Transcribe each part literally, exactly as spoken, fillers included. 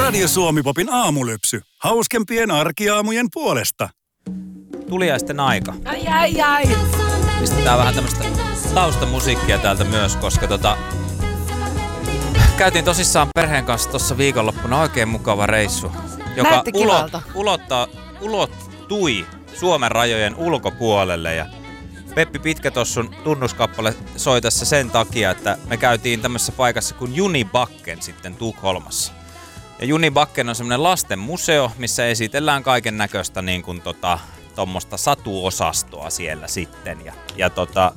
Radio Suomi-popin aamulypsy. Hauskempien arkiaamujen puolesta. Tuliaisten aika. Ai ai ai. Pistetään vähän tämmöistä taustamusiikkia täältä myös, koska tota... Käytiin tosissaan perheen kanssa tuossa viikonloppuna oikein mukava reissu, joka ulot, ulottaa, ulottui Suomen rajojen ulkopuolelle. Ja Peppi Pitkätossun tunnuskappale soi tässä sen takia, että me käytiin tämmöisessä paikassa kuin Junibacken sitten Tukholmassa. Ja Junibacken on semmoinen lasten museo, missä esitellään kaiken näköistä niin kuin tota, tommoista satuosastoa siellä sitten. Ja, ja tota,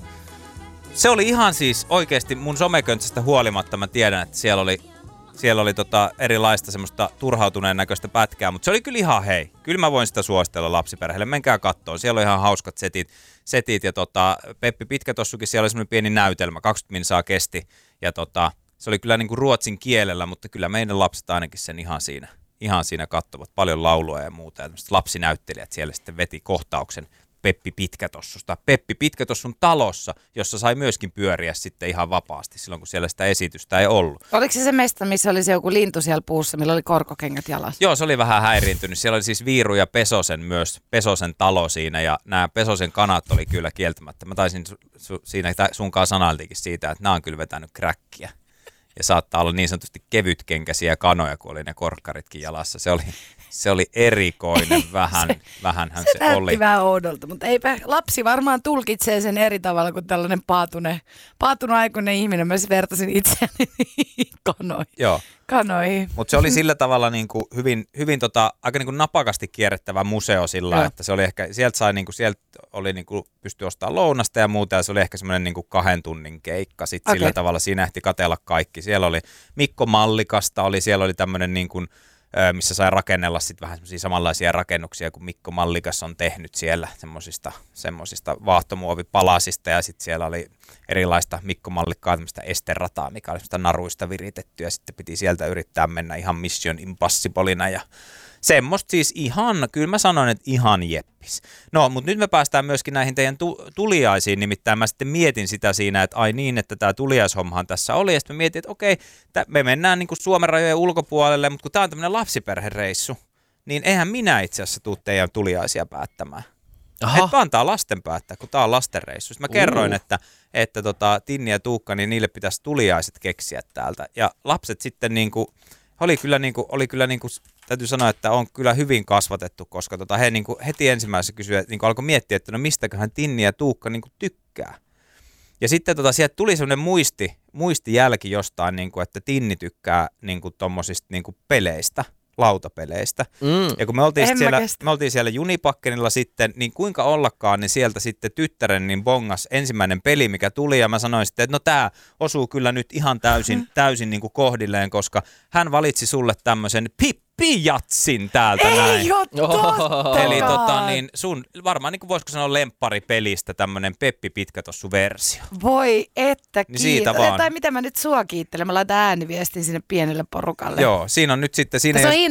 se oli ihan siis oikeesti mun someköntsistä huolimatta, mä tiedän, että siellä oli, siellä oli tota erilaista semmoista turhautuneen näköistä pätkää, mutta se oli kyllä ihan hei. Kyllä mä voin sitä suositella lapsiperheelle, menkää kattoon. Siellä oli ihan hauskat setit, setit ja tota, Peppi Pitkätossukin, siellä oli semmoinen pieni näytelmä, kaksikymmentä minsaa kesti ja tota, se oli kyllä niinku ruotsin kielellä, mutta kyllä meidän lapset ainakin sen ihan siinä, ihan siinä kattovat. Paljon laulua ja muuta ja tämmöiset lapsinäyttelijät siellä sitten veti kohtauksen Peppi Pitkätossusta. Peppi Pitkätossun talossa, jossa sai myöskin pyöriä sitten ihan vapaasti silloin, kun siellä sitä esitystä ei ollut. Oliko se se mesta, missä oli se joku lintu siellä puussa, millä oli korkokengät jalassa? Joo, se oli vähän häiriintynyt. Siellä oli siis Viiru ja Pesosen myös, Pesosen talo siinä, ja nämä Pesosen kanat oli kyllä kieltämättä. Mä taisin su, su, siinä sunkaan sanailtiinkin siitä, että nämä on kyllä vetänyt kräkkiä. Ja saattaa olla niin sanotusti kevytkenkäisiä kanoja, kun oli ne korkkaritkin jalassa. Se oli, se oli erikoinen, vähän, se, vähänhän se, se oli. Se vähän oudolta, mutta eipä lapsi varmaan tulkitsee sen eri tavalla kuin tällainen paatune, paatunut aikuinen ihminen. Mä vertasin itseäni kanoihin. Joo. Kanoihin. Mutta se oli sillä tavalla niin kuin hyvin, hyvin tota, aika niin kuin napakasti kierrettävä museo sillä, Joo. että se oli ehkä, sieltä sai niin kuin, sieltä oli niin kuin, pystyi ostamaan lounasta ja muuta, ja se oli ehkä semmoinen niin kuin kahden tunnin keikka sitten okay. Sillä tavalla, siinä ehti katsella kaikki. Siellä oli Mikko Mallikasta, oli, siellä oli tämmöinen niin kuin, missä sai rakennella sitten vähän semmoisia samanlaisia rakennuksia kuin Mikko Mallikas on tehnyt siellä, semmoisista, semmoisista vaahtomuovipalasista, ja sitten siellä oli erilaista Mikko Mallikkaa, tämmöistä esterataa, mikä oli semmoista naruista viritetty, ja sitten piti sieltä yrittää mennä ihan Mission Impossiblena, ja semmoista siis ihan, kyllä mä sanoin, että ihan jeppis. No, mutta nyt me päästään myöskin näihin teidän tu- tuliaisiin, nimittäin mä sitten mietin sitä siinä, että ai niin, että tämä tuliaishommahan tässä oli, ja sitten mä mietin, että okei, t- me mennään niin kuin Suomen rajojen ulkopuolelle, mutta kun tämä on tämmöinen lapsiperhereissu, niin eihän minä itse asiassa tule teidän tuliaisia päättämään. Että antaa lasten päättää, kun tämä on lastenreissu. Sitten mä kerroin, uh. että, että tota, Tinni ja Tuukka, niin niille pitäisi tuliaiset keksiä täältä, ja lapset sitten niin kuin, oli kyllä niin kuin, oli kyllä niin kuin, täytyy sanoa, että on kyllä hyvin kasvatettu, koska tota, he niin kuin heti ensimmäisessä kysyivät, niin alkoi miettiä, että no mistäköhän Tinni ja Tuukka niin kuin tykkää. Ja sitten tota, sieltä tuli semmoinen muisti, muistijälki jostain, niin kuin, että Tinni tykkää niin kuin tommosista niin kuin peleistä, lautapeleistä. Mm. Ja kun me oltiin, siellä, me oltiin siellä Junibackenilla sitten, niin kuinka ollakaan, niin sieltä sitten tyttären niin bongas ensimmäinen peli, mikä tuli, ja mä sanoin sitten, että no tää osuu kyllä nyt ihan täysin, mm. täysin niin kuin kohdilleen, koska hän valitsi sulle tämmöisen Pippijatsin täältä ei näin. Ei oo totta. Eli tota, niin sun, varmaan niin kuin voisiko sanoa lempparipelistä tämmönen Peppi Pitkätossu-versio. Voi että niin siitä kiitos. Tai mitä mä nyt sua kiittelen, mä laitan ääniviestin sinne pienelle porukalle. Joo, siinä on nyt sitten... Siinä